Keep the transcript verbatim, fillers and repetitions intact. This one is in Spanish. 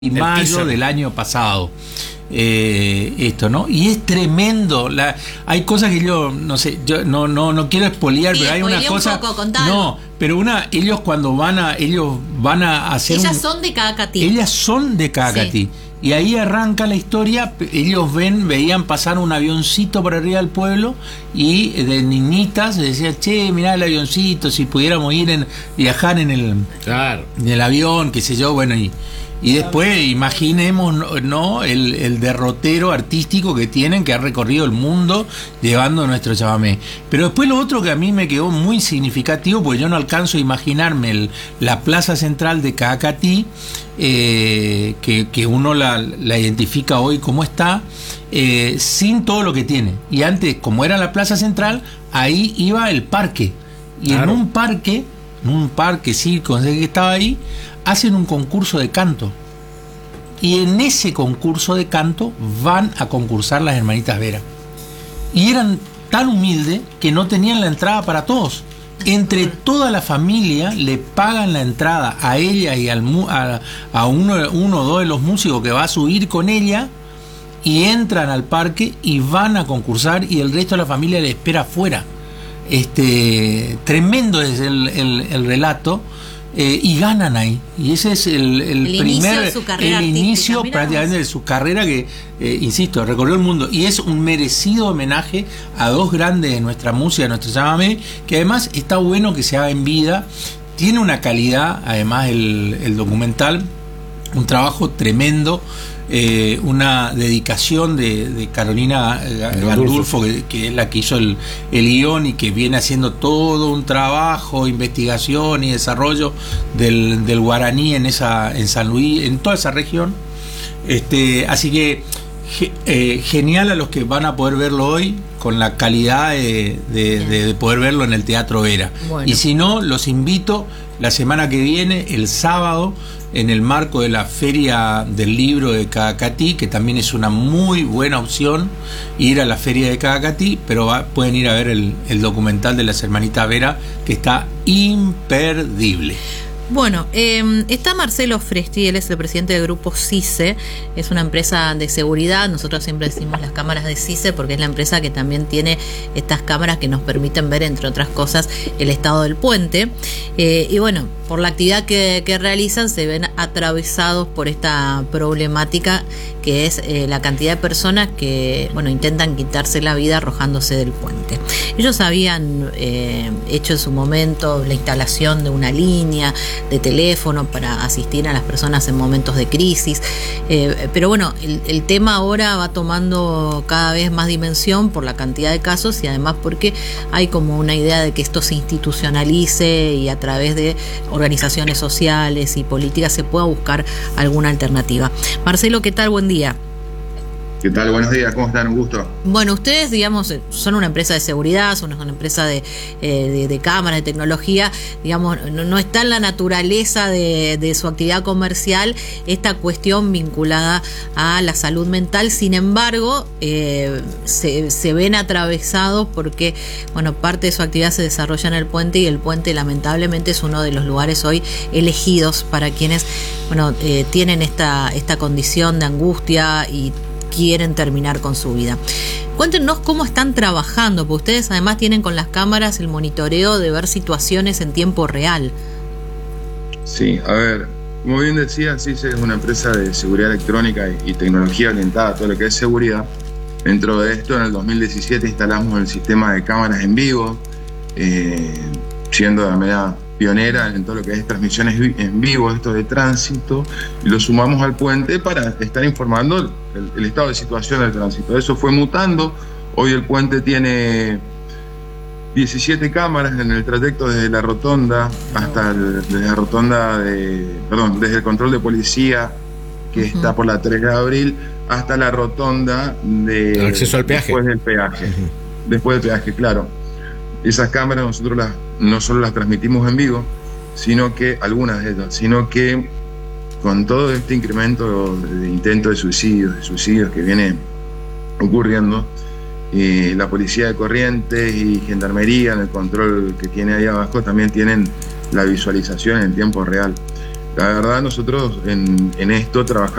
y mayo del año pasado. Eh, esto, ¿no? Y es tremendo. La, hay cosas que yo no sé, yo no no no quiero espolear, sí, pero hay una cosa. Un poco, no, pero una ellos cuando van a ellos van a hacer. Ellas un, son de Caacatí. Ellas son de Caacatí. Sí. Y ahí arranca la historia. Ellos ven, veían pasar un avioncito por arriba del pueblo y de niñitas decían, che, mirá el avioncito, si pudiéramos ir en viajar en el, claro. en el avión, qué sé yo, bueno, y Y después imaginemos no el, el derrotero artístico que tienen, que ha recorrido el mundo llevando nuestro chamamé. Pero después lo otro que a mí me quedó muy significativo, porque yo no alcanzo a imaginarme el, la plaza central de Caacatí, eh, que, que uno la, la identifica hoy como está, eh, sin todo lo que tiene. Y antes, como era la plaza central, ahí iba el parque. Y claro. en un parque, en un parque circo, no sé qué estaba ahí, hacen un concurso de canto y en ese concurso de canto van a concursar las hermanitas Vera y eran tan humildes que no tenían la entrada para todos. Entre toda la familia le pagan la entrada a ella y al, a, a uno, uno o dos de los músicos que va a subir con ella, y entran al parque y van a concursar y el resto de la familia le espera afuera. Este, tremendo es el, el, el relato. Eh, y ganan ahí, y ese es el, el, el primer inicio, de su carrera el inicio prácticamente de su carrera que, eh, insisto, recorrió el mundo, y es un merecido homenaje a dos grandes de nuestra música, de nuestro chamamé, que además está bueno que se haga en vida, tiene una calidad, además el, el documental, un trabajo tremendo, eh, una dedicación de, de Carolina Gandulfo, que, que es la que hizo el, el guión y que viene haciendo todo un trabajo, investigación y desarrollo del, del guaraní en esa en San Luis, en toda esa región. Este, así que eh, genial a los que van a poder verlo hoy, con la calidad de, de, de, de poder verlo en el Teatro Vera. Bueno. Y si no, los invito la semana que viene, el sábado, en el marco de la Feria del Libro de Caacatí, que también es una muy buena opción ir a la Feria de Caacatí, pero va, pueden ir a ver el, el documental de las hermanitas Vera, que está imperdible. Bueno, eh, está Marcelo Fresti, él es el presidente del grupo CICE, es una empresa de seguridad. Nosotros siempre decimos las cámaras de CICE porque es la empresa que también tiene estas cámaras que nos permiten ver, entre otras cosas, el estado del puente. Eh, y bueno, por la actividad que, que realizan, se ven atravesados por esta problemática que es eh, la cantidad de personas que, bueno, intentan quitarse la vida arrojándose del puente. Ellos habían eh, hecho en su momento la instalación de una línea de teléfono para asistir a las personas en momentos de crisis, eh, pero bueno, el, el tema ahora va tomando cada vez más dimensión por la cantidad de casos y además porque hay como una idea de que esto se institucionalice y a través de organizaciones sociales y políticas se pueda buscar alguna alternativa. Marcelo, ¿qué tal? Buen día. ¿Qué tal? Buenos días, ¿cómo están? Un gusto. Bueno, ustedes, digamos, son una empresa de seguridad, son una empresa de, eh, de, de cámaras, de tecnología, digamos, no, no está en la naturaleza de, de su actividad comercial esta cuestión vinculada a la salud mental. Sin embargo, eh, se, se ven atravesados porque, bueno, parte de su actividad se desarrolla en el puente y el puente lamentablemente es uno de los lugares hoy elegidos para quienes, bueno, eh, tienen esta, esta condición de angustia y quieren terminar con su vida. Cuéntenos cómo están trabajando, porque ustedes además tienen con las cámaras el monitoreo de ver situaciones en tiempo real. Sí, a ver, como bien decía, CICE es una empresa de seguridad electrónica y, y tecnología orientada a todo lo que es seguridad. Dentro de esto, en el dos mil diecisiete instalamos el sistema de cámaras en vivo, eh, siendo de manera pionera en todo lo que es transmisiones en vivo, esto de tránsito, y lo sumamos al puente para estar informando el, el estado de situación del tránsito. Eso fue mutando. Hoy el puente tiene diecisiete cámaras en el trayecto desde la rotonda hasta el, desde la rotonda de, perdón, desde el control de policía que uh-huh. está por la tres de abril hasta la rotonda de el acceso al peaje. Después del peaje. Uh-huh. Después del peaje, claro. Esas cámaras nosotros las, no solo las transmitimos en vivo, sino que, algunas de ellas, sino que con todo este incremento de intentos de suicidios, de suicidios que viene ocurriendo, eh, la policía de Corrientes y Gendarmería, en el control que tiene ahí abajo, también tienen la visualización en tiempo real. La verdad, nosotros en, en esto trabajamos